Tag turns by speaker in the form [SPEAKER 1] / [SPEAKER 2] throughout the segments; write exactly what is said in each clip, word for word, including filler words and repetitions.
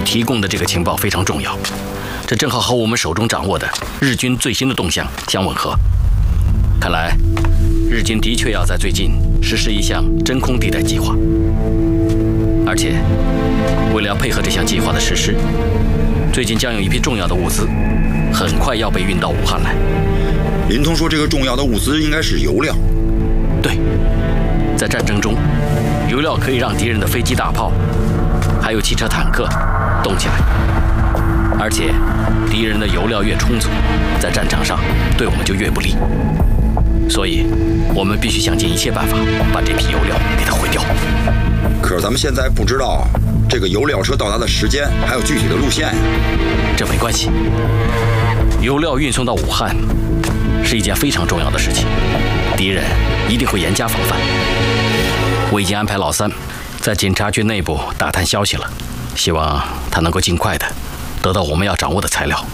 [SPEAKER 1] 提供的这个情报非常重要，这正好和我们手中掌握的日军最新的动向相吻合。看来，日军的确要在最近实施一项真空地带计划，而且为了要配合这项计划的实施，最近将有一批重要的物资很快要被运到武汉来。
[SPEAKER 2] 林通说，这个重要的物资应该是油料。
[SPEAKER 1] 对，在战争中，油料可以让敌人的飞机、大炮，还有汽车、坦克动起来。而且，敌人的油料越充足，在战场上对我们就越不利。所以，我们必须想尽一切办法把这批油料给它毁掉。
[SPEAKER 2] 可是咱们现在不知道这个油料车到达的时间，还有具体的路线呀。
[SPEAKER 1] 这没关系，油料运送到武汉是一件非常重要的事情，敌人一定会严加防范。我已经安排老三在警察局内部打探消息了，希望他能够尽快的得到我们要掌握的材料。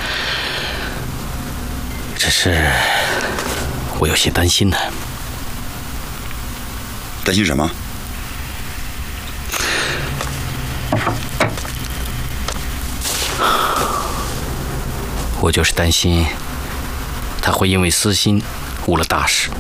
[SPEAKER 1] 只是我有些担心呢。
[SPEAKER 2] 担心什么？
[SPEAKER 1] 我就是担心他会因为私心误了大事。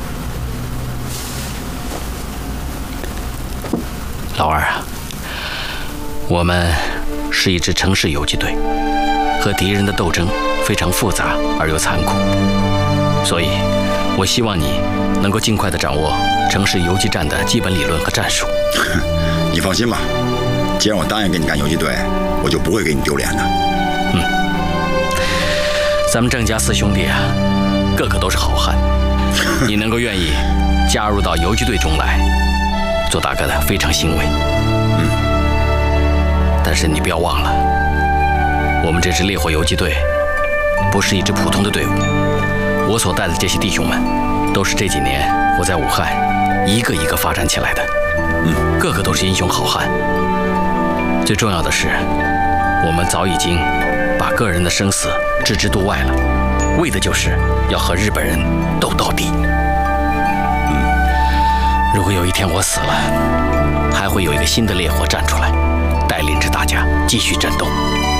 [SPEAKER 1] 老二啊，我们是一支城市游击队，和敌人的斗争非常复杂而又残酷，所以我希望你能够尽快地掌握城市游击战的基本理论和战术。
[SPEAKER 2] 你放心吧，既然我答应跟你干游击队，我就不会给你丢脸的。
[SPEAKER 1] 嗯，咱们郑家四兄弟啊，个个都是好汉，你能够愿意加入到游击队中来，做大哥的非常欣慰。
[SPEAKER 2] 嗯，
[SPEAKER 1] 但是你不要忘了，我们这支烈火游击队不是一支普通的队伍，我所带的这些弟兄们，都是这几年我在武汉一个一个发展起来的，
[SPEAKER 2] 嗯，
[SPEAKER 1] 个个都是英雄好汉。最重要的是，我们早已经把个人的生死置之度外了，为的就是要和日本人斗到底。嗯，如果有一天我死了，还会有一个新的烈火站出来，带领着大家继续战斗。